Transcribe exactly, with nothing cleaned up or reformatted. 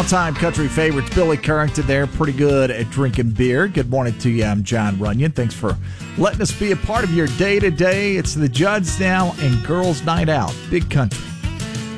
all-time country favorites. Billy Currington there, pretty good at drinking beer. Good morning to you. I'm John Runyon. Thanks for letting us be a part of your day-to-day. It's the Judds now and Girls Night Out. Big Country.